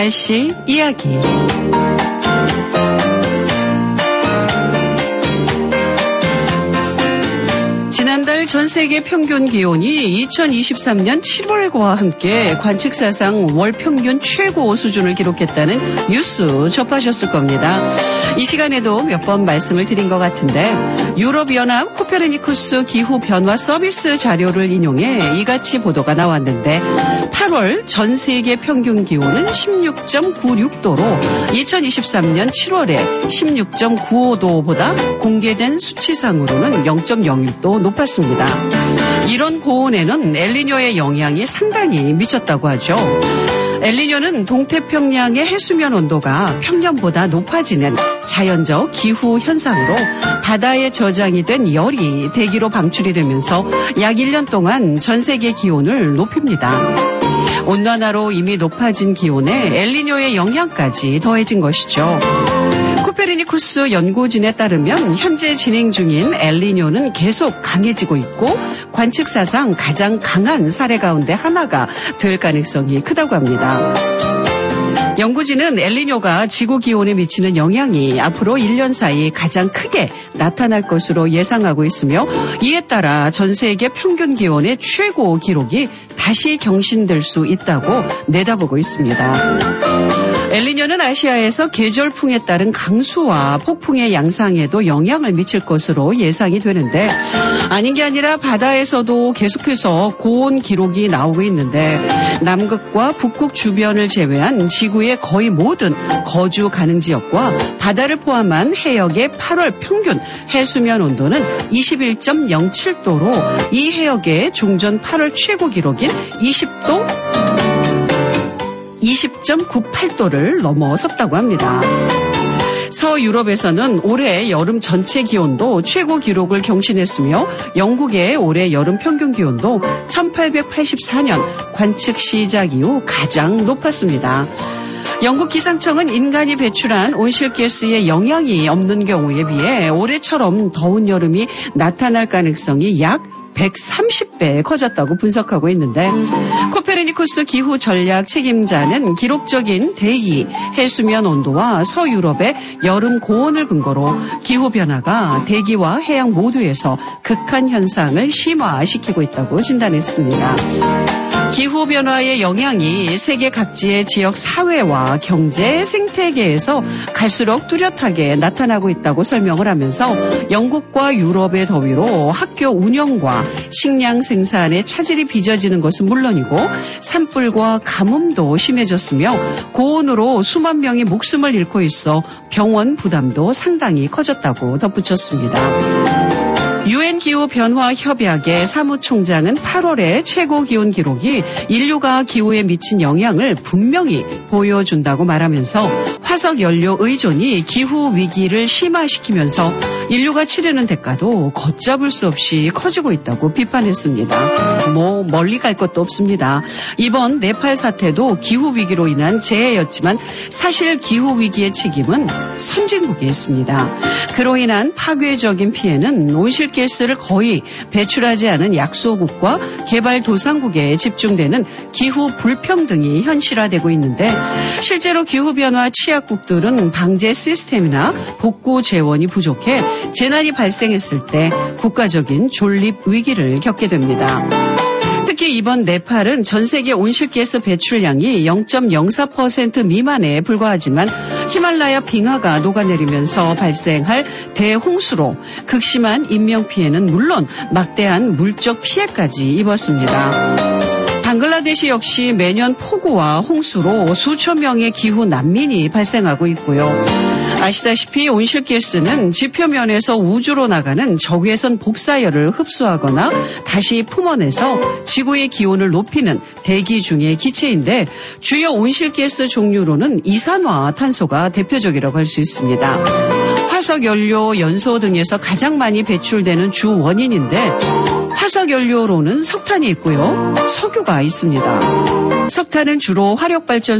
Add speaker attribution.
Speaker 1: 날씨 이야기. 지난달 전 세계 평균 기온이 2023년 7월과 함께 관측사상 월 평균 최고 수준을 기록했다는 뉴스 접하셨을 겁니다. 이 시간에도 몇 번 말씀을 드린 것 같은데 유럽연합 코페르니쿠스 기후변화 서비스 자료를 인용해 이같이 보도가 나왔는데 8월 전 세계 평균 기온은 16.96도로 2023년 7월에 16.95도보다 공개된 수치상으로는 0.01도 높았습니다. 이런 고온에는 엘니뇨의 영향이 상당히 미쳤다고 하죠. 엘니뇨는 동태평양의 해수면 온도가 평년보다 높아지는 자연적 기후 현상으로 바다에 저장이 된 열이 대기로 방출이 되면서 약 1년 동안 전 세계 기온을 높입니다. 온난화로 이미 높아진 기온에 엘니뇨의 영향까지 더해진 것이죠. 코페르니쿠스 연구진에 따르면 현재 진행 중인 엘니뇨는 계속 강해지고 있고 관측사상 가장 강한 사례 가운데 하나가 될 가능성이 크다고 합니다. 연구진은 엘니뇨가 지구 기온에 미치는 영향이 앞으로 1년 사이 가장 크게 나타날 것으로 예상하고 있으며 이에 따라 전 세계 평균 기온의 최고 기록이 다시 경신될 수 있다고 내다보고 있습니다. 엘니뇨는 아시아에서 계절풍에 따른 강수와 폭풍의 양상에도 영향을 미칠 것으로 예상이 되는데 아닌 게 아니라 바다에서도 계속해서 고온 기록이 나오고 있는데 남극과 북극 주변을 제외한 지구의 거의 모든 거주 가능 지역과 바다를 포함한 해역의 8월 평균 해수면 온도는 21.07도로 이 해역의 종전 8월 최고 기록인 20.98도를 넘어섰다고 합니다. 서유럽에서는 올해 여름 전체 기온도 최고 기록을 경신했으며 영국의 올해 여름 평균 기온도 1884년 관측 시작 이후 가장 높았습니다. 영국 기상청은 인간이 배출한 온실가스의 영향이 없는 경우에 비해 올해처럼 더운 여름이 나타날 가능성이 약 130배 커졌다고 분석하고 있는데 코페르니쿠스 기후 전략 책임자는 기록적인 대기, 해수면 온도와 서유럽의 여름 고온을 근거로 기후변화가 대기와 해양 모두에서 극한 현상을 심화시키고 있다고 진단했습니다. 기후변화의 영향이 세계 각지의 지역 사회와 경제, 생태계에서 갈수록 뚜렷하게 나타나고 있다고 설명을 하면서 영국과 유럽의 더위로 학교 운영과 식량 생산에 차질이 빚어지는 것은 물론이고 산불과 가뭄도 심해졌으며 고온으로 수만 명이 목숨을 잃고 있어 병원 부담도 상당히 커졌다고 덧붙였습니다. UN 기후변화협약의 사무총장은 8월의 최고 기온 기록이 인류가 기후에 미친 영향을 분명히 보여준다고 말하면서 화석 연료 의존이 기후 위기를 심화시키면서 인류가 치르는 대가도 걷잡을 수 없이 커지고 있다고 비판했습니다. 멀리 갈 것도 없습니다. 이번 네팔 사태도 기후 위기로 인한 재해였지만 사실 기후 위기의 책임은 선진국에 있습니다. 그로 인한 파괴적인 피해는 온실가스를 거의 배출하지 않은 약소국과 개발도상국에 집중되는 기후 불평등이 현실화되고 있는데 실제로 기후변화 취약국들은 방제 시스템이나 복구 재원이 부족해 재난이 발생했을 때 국가적인 존립 위기를 겪게 됩니다. 특히 이번 네팔은 전 세계 온실가스 배출량이 0.04% 미만에 불과하지만 히말라야 빙하가 녹아내리면서 발생할 대홍수로 극심한 인명피해는 물론 막대한 물적 피해까지 입었습니다. 방글라데시 역시 매년 폭우와 홍수로 수천 명의 기후 난민이 발생하고 있고요. 아시다시피 온실가스는 지표면에서 우주로 나가는 적외선 복사열을 흡수하거나 다시 품어내서 지구의 기온을 높이는 대기 중의 기체인데 주요 온실가스 종류로는 이산화탄소가 대표적이라고 할 수 있습니다. 화석연료, 연소 등에서 가장 많이 배출되는 주 원인인데 화석연료로는 석탄이 있고요. 석유가 있습니다. 석탄은 주로 화력발전소